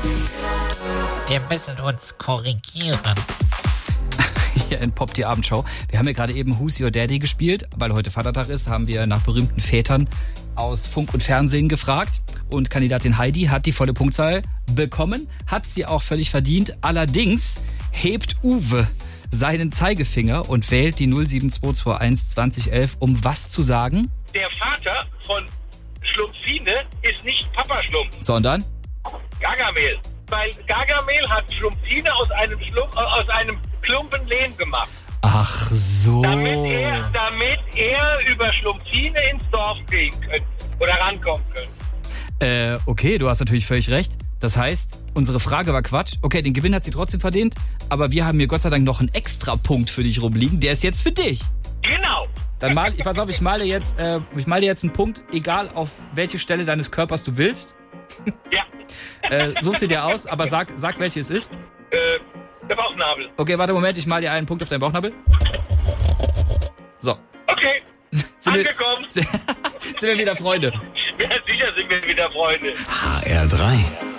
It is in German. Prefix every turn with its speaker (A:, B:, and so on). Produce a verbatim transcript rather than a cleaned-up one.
A: Wir müssen uns korrigieren.
B: Hier in Pop die Abendshow. Wir haben ja gerade eben Who's Your Daddy gespielt, weil heute Vatertag ist, haben wir nach berühmten Vätern aus Funk und Fernsehen gefragt. Und Kandidatin Heidi hat die volle Punktzahl bekommen, hat sie auch völlig verdient. Allerdings hebt Uwe seinen Zeigefinger und wählt die null sieben zwei zwei eins zwanzig elf, um was zu sagen?
C: Der Vater von Schlumpfine ist nicht Papa Schlumpf,
B: Sondern?
C: Gargamel. Weil Gargamel hat Schlumpfine aus einem, Schlumpf, aus einem Klumpen Lehm gemacht.
B: Ach so.
C: Damit er, damit er über Schlumpfine ins Dorf gehen könnte oder rankommen könnte.
B: Äh, okay, du hast natürlich völlig recht. Das heißt, unsere Frage war Quatsch. Okay, den Gewinn hat sie trotzdem verdient, aber wir haben hier Gott sei Dank noch einen Extrapunkt für dich rumliegen. Der ist jetzt für dich.
C: Genau.
B: Dann mal, pass auf, ich male jetzt, äh, ich male jetzt einen Punkt, egal auf welche Stelle deines Körpers du willst.
C: Ja.
B: Äh, such sie dir aus, aber sag, sag, welche es ist.
C: Äh, der Bauchnabel.
B: Okay, warte, Moment, ich mal dir einen Punkt auf deinen Bauchnabel. So.
C: Okay.
B: Sind
C: Angekommen.
B: Wir, sind wir wieder Freunde?
C: Ja, sicher sind wir wieder Freunde.
D: H R drei.